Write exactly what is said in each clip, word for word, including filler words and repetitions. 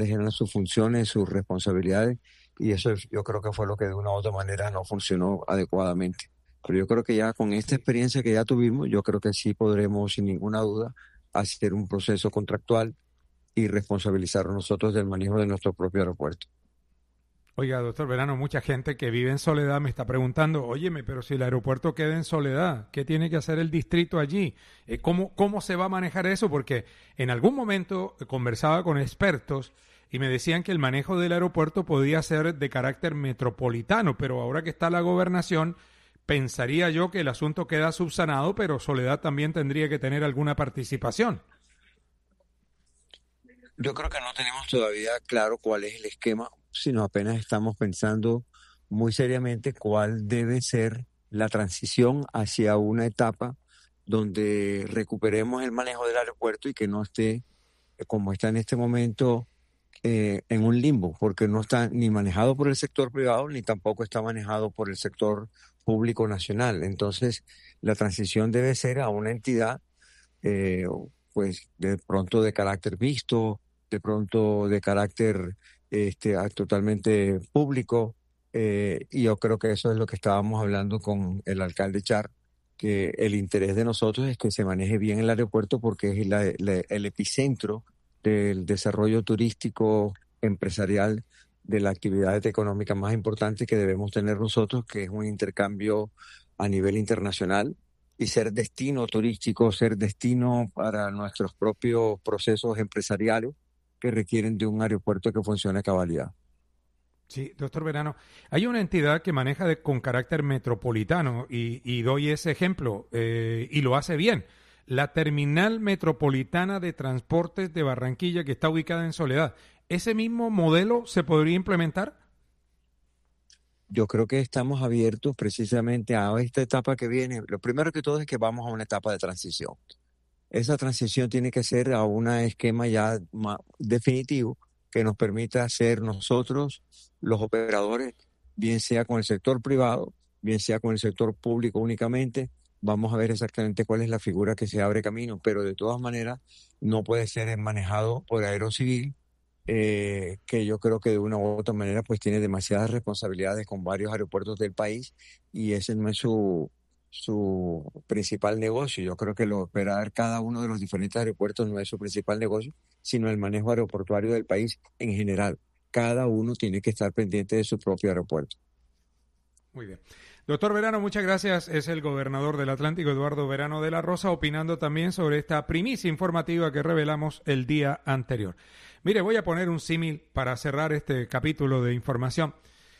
eran sus funciones, sus responsabilidades, y eso yo creo que fue lo que de una u otra manera no funcionó adecuadamente. Pero yo creo que ya con esta experiencia que ya tuvimos, yo creo que sí podremos, sin ninguna duda, hacer un proceso contractual y responsabilizarnos nosotros del manejo de nuestro propio aeropuerto. Oiga, doctor Verano, mucha gente que vive en Soledad me está preguntando, óyeme, pero si el aeropuerto queda en Soledad, ¿qué tiene que hacer el distrito allí? Eh, ¿Cómo, cómo se va a manejar eso? Porque en algún momento conversaba con expertos y me decían que el manejo del aeropuerto podía ser de carácter metropolitano, pero ahora que está la gobernación, pensaría yo que el asunto queda subsanado, pero Soledad también tendría que tener alguna participación. Yo creo que no tenemos todavía claro cuál es el esquema, sino apenas estamos pensando muy seriamente cuál debe ser la transición hacia una etapa donde recuperemos el manejo del aeropuerto y que no esté, eh, como está en este momento, eh, en un limbo, porque no está ni manejado por el sector privado ni tampoco está manejado por el sector público nacional. Entonces, la transición debe ser a una entidad, eh, pues de pronto de carácter mixto, de pronto de carácter este, a- totalmente público, eh, y yo creo que eso es lo que estábamos hablando con el alcalde Char, que el interés de nosotros es que se maneje bien el aeropuerto porque es la- la- el epicentro del desarrollo turístico empresarial, de la actividad económica más importante que debemos tener nosotros, que es un intercambio a nivel internacional y ser destino turístico, ser destino para nuestros propios procesos empresariales que requieren de un aeropuerto que funcione a cabalidad. Sí, doctor Verano, hay una entidad que maneja de- con carácter metropolitano y, y doy ese ejemplo eh, y lo hace bien. La Terminal Metropolitana de Transportes de Barranquilla, que está ubicada en Soledad. ¿Ese mismo modelo se podría implementar? Yo creo que estamos abiertos precisamente a esta etapa que viene. Lo primero que todo es que vamos a una etapa de transición. Esa transición tiene que ser a un esquema ya ma- definitivo que nos permita ser nosotros los operadores, bien sea con el sector privado, bien sea con el sector público únicamente. Vamos a ver exactamente cuál es la figura que se abre camino, pero de todas maneras no puede ser manejado por Aerocivil, eh, que yo creo que de una u otra manera pues tiene demasiadas responsabilidades con varios aeropuertos del país y ese no es su, su principal negocio. Yo creo que lo operar cada uno de los diferentes aeropuertos no es su principal negocio, sino el manejo aeroportuario del país en general. Cada uno tiene que estar pendiente de su propio aeropuerto. Muy bien. Doctor Verano, muchas gracias. Es el gobernador del Atlántico, Eduardo Verano de la Rosa, opinando también sobre esta primicia informativa que revelamos el día anterior. Mire, voy a poner un símil para cerrar este capítulo de información.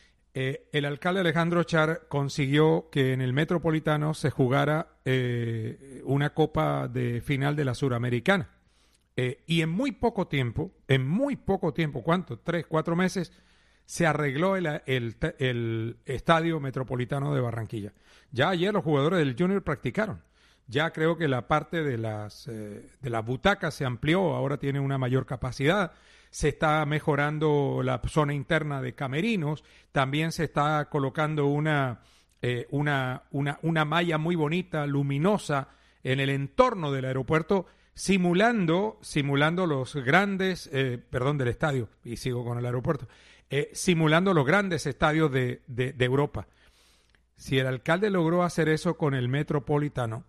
Eh, el alcalde Alejandro Char consiguió que en el Metropolitano se jugara eh, una copa de final de la Suramericana. Eh, y en muy poco tiempo, en muy poco tiempo, ¿cuánto? Tres, cuatro meses, se arregló el, el, el Estadio Metropolitano de Barranquilla. Ya ayer los jugadores del Junior practicaron. Ya creo que la parte de las, eh, de las butacas se amplió, ahora tiene una mayor capacidad. Se está mejorando la zona interna de camerinos. También se está colocando una, eh, una, una, una malla muy bonita, luminosa, en el entorno del aeropuerto, simulando, simulando los grandes, eh, perdón, del estadio, y sigo con el aeropuerto, eh, simulando los grandes estadios de, de, de Europa. Si el alcalde logró hacer eso con el Metropolitano,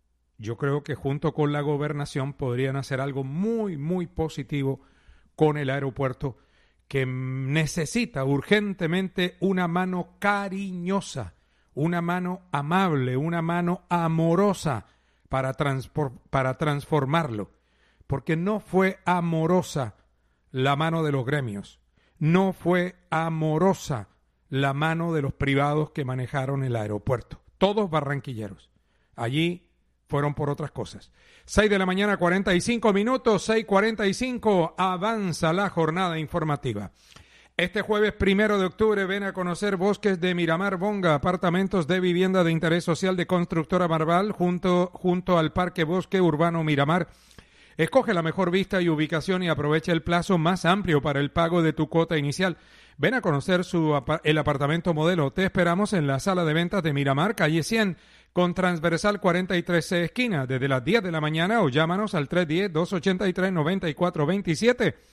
yo creo que junto con la gobernación podrían hacer algo muy, muy positivo con el aeropuerto, que necesita urgentemente una mano cariñosa, una mano amable, una mano amorosa para, transpor- para transformarlo, porque no fue amorosa la mano de los gremios, no fue amorosa la mano de los privados que manejaron el aeropuerto, todos barranquilleros. Allí fueron por otras cosas. seis de la mañana, cuarenta y cinco minutos, seis cuarenta y cinco, avanza la jornada informativa. Este jueves primero de octubre ven a conocer Bosques de Miramar Bonga, apartamentos de vivienda de interés social de Constructora Marval junto, junto al Parque Bosque Urbano Miramar. Escoge la mejor vista y ubicación y aprovecha el plazo más amplio para el pago de tu cuota inicial. Ven a conocer su, el apartamento modelo. Te esperamos en la sala de ventas de Miramar, calle cien, con transversal cuarenta y tres C esquina, desde las diez de la mañana, o llámanos al tres uno cero, dos ocho tres, nueve cuatro dos siete.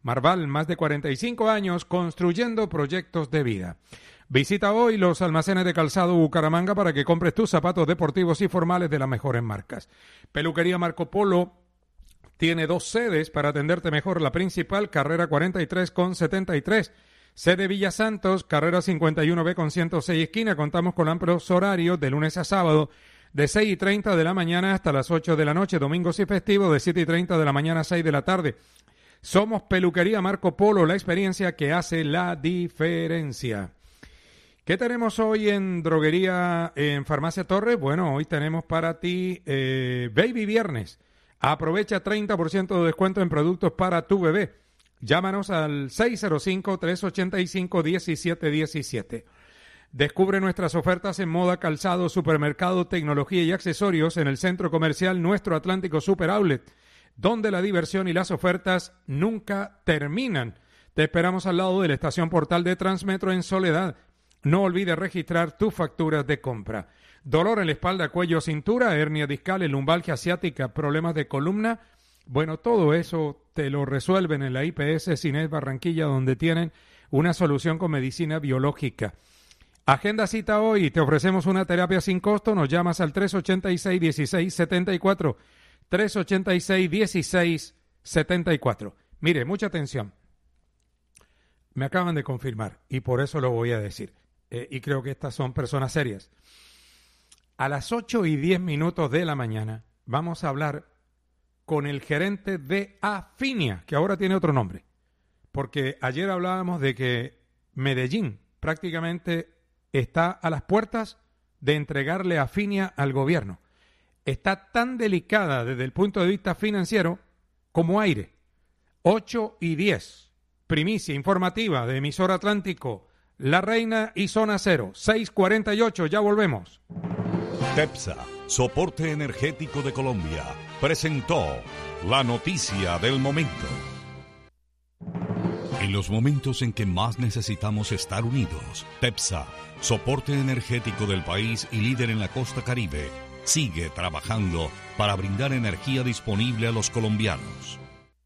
Marval, más de cuarenta y cinco años construyendo proyectos de vida. Visita hoy los almacenes de calzado Bucaramanga para que compres tus zapatos deportivos y formales de las mejores marcas. Peluquería Marco Polo tiene dos sedes para atenderte mejor. La principal, carrera cuarenta y tres con setenta y tres. Sede Villa Santos, carrera cincuenta y uno B con ciento seis esquina. Contamos con amplios horarios de lunes a sábado, de seis y treinta de la mañana hasta las ocho de la noche. Domingos y festivos, de siete y treinta de la mañana a seis de la tarde. Somos Peluquería Marco Polo, la experiencia que hace la diferencia. ¿Qué tenemos hoy en droguería, en Farmacia Torres? Bueno, hoy tenemos para ti eh, Baby Viernes. Aprovecha treinta por ciento de descuento en productos para tu bebé. Llámanos al seis cero cinco, tres ocho cinco, uno siete uno siete. Descubre nuestras ofertas en moda, calzado, supermercado, tecnología y accesorios en el centro comercial Nuestro Atlántico Super Outlet, donde la diversión y las ofertas nunca terminan. Te esperamos al lado de la estación Portal de Transmetro en Soledad. No olvides registrar tus facturas de compra. Dolor en la espalda, cuello, cintura, hernia discal, lumbalgia asiática, problemas de columna. Bueno, todo eso te lo resuelven en la I P S Cines Barranquilla, donde tienen una solución con medicina biológica. Agenda cita hoy y te ofrecemos una terapia sin costo. Nos llamas al tres ochenta y seis, dieciséis setenta y cuatro. tres ochenta y seis, dieciséis setenta y cuatro. Mire, mucha atención. Me acaban de confirmar y por eso lo voy a decir. Eh, y creo que estas son personas serias. A las ocho y diez minutos de la mañana vamos a hablar con el gerente de Afinia, que ahora tiene otro nombre. Porque ayer hablábamos de que Medellín prácticamente está a las puertas de entregarle Afinia al gobierno. Está tan delicada desde el punto de vista financiero como aire. ocho y diez. Primicia informativa de Emisora Atlántico, La Reina y Zona Cero. seis cuarenta y ocho, ya volvemos. TEPSA, Soporte Energético de Colombia, presentó la noticia del momento. En los momentos en que más necesitamos estar unidos, TEPSA, Soporte Energético del país y líder en la costa Caribe, sigue trabajando para brindar energía disponible a los colombianos.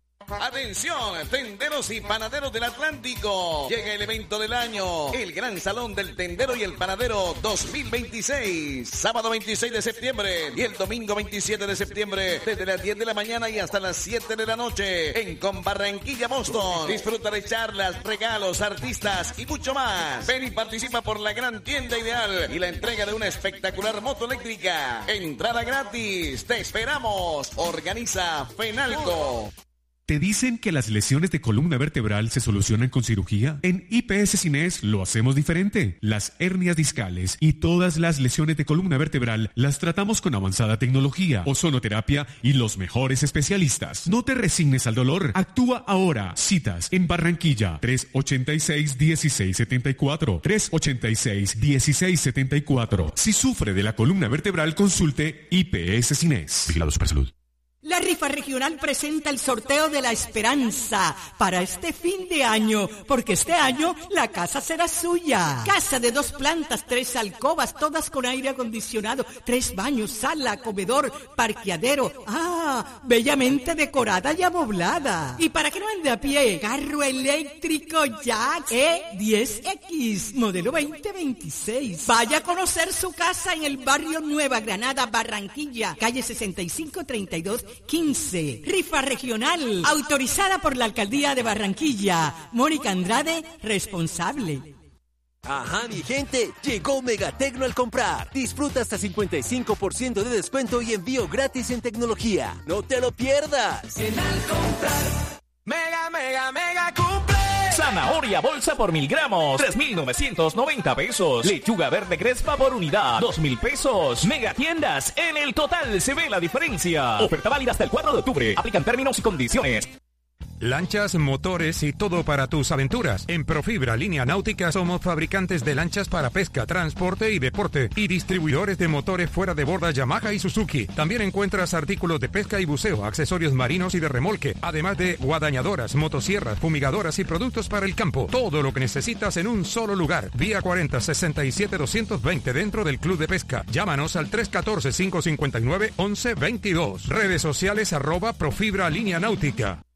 Atención, tenderos y panaderos del Atlántico. Llega el evento del año, el Gran Salón del Tendero y el Panadero dos mil veintiséis. Sábado veintiséis de septiembre y el domingo veintisiete de septiembre, desde las diez de la mañana y hasta las siete de la noche, en Con Barranquilla, Boston. Disfruta de charlas, regalos, artistas y mucho más. Ven y participa por la gran tienda ideal y la entrega de una espectacular moto eléctrica. Entrada gratis. Te esperamos. Organiza Fenalco. ¿Te dicen que las lesiones de columna vertebral se solucionan con cirugía? En I P S Cines lo hacemos diferente. Las hernias discales y todas las lesiones de columna vertebral las tratamos con avanzada tecnología, ozonoterapia y los mejores especialistas. No te resignes al dolor. Actúa ahora. Citas en Barranquilla, tres ochenta y seis, dieciséis setenta y cuatro. tres ochenta y seis, dieciséis setenta y cuatro. Si sufre de la columna vertebral, consulte I P S Cines. Vigilado Supersalud. La rifa regional presenta el sorteo de la esperanza para este fin de año, porque este año la casa será suya. Casa de dos plantas, tres alcobas, todas con aire acondicionado, tres baños, sala, comedor, parqueadero. Ah, bellamente decorada y amoblada. Y para que no ande a pie, carro eléctrico Jax E diez X, modelo veinte veintiséis. Vaya a conocer su casa en el barrio Nueva Granada, Barranquilla, calle sesenta y cinco treinta y dos quince. Rifa regional, autorizada por la Alcaldía de Barranquilla. Mónica Andrade, responsable. Ajá, mi gente, llegó Megatecno al comprar. Disfruta hasta cincuenta y cinco por ciento de descuento y envío gratis en tecnología. ¡No te lo pierdas! En al comprar, mega, mega, mega cumple. Zanahoria bolsa por mil gramos, tres mil novecientos noventa pesos. Lechuga verde crespa por unidad, dos mil pesos. Mega tiendas, en el total se ve la diferencia. Oferta válida hasta el cuatro de octubre. Aplican términos y condiciones. Lanchas, motores y todo para tus aventuras. En Profibra Línea Náutica somos fabricantes de lanchas para pesca, transporte y deporte y distribuidores de motores fuera de borda Yamaha y Suzuki. También encuentras artículos de pesca y buceo, accesorios marinos y de remolque, además de guadañadoras, motosierras, fumigadoras y productos para el campo. Todo lo que necesitas en un solo lugar. Vía cuarenta, sesenta y siete, doscientos veinte dentro del Club de Pesca. Llámanos al tres uno cuatro, cinco cinco nueve, once veintidós. Redes sociales arroba Profibra Línea Náutica.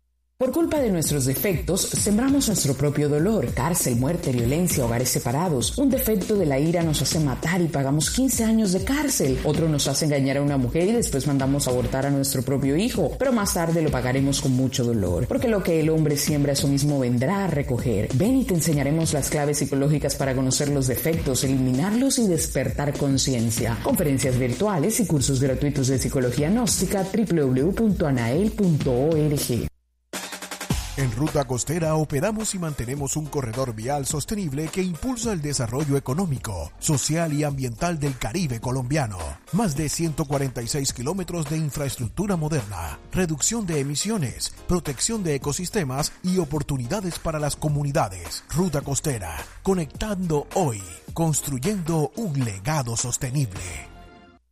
Por culpa de nuestros defectos, sembramos nuestro propio dolor. Cárcel, muerte, violencia, hogares separados. Un defecto de la ira nos hace matar y pagamos quince años de cárcel. Otro nos hace engañar a una mujer y después mandamos abortar a nuestro propio hijo. Pero más tarde lo pagaremos con mucho dolor. Porque lo que el hombre siembra, eso mismo vendrá a recoger. Ven y te enseñaremos las claves psicológicas para conocer los defectos, eliminarlos y despertar conciencia. Conferencias virtuales y cursos gratuitos de psicología gnóstica. doble u doble u doble u punto anael punto org. En Ruta Costera operamos y mantenemos un corredor vial sostenible que impulsa el desarrollo económico, social y ambiental del Caribe colombiano. Más de ciento cuarenta y seis kilómetros de infraestructura moderna, reducción de emisiones, protección de ecosistemas y oportunidades para las comunidades. Ruta Costera, conectando hoy, construyendo un legado sostenible.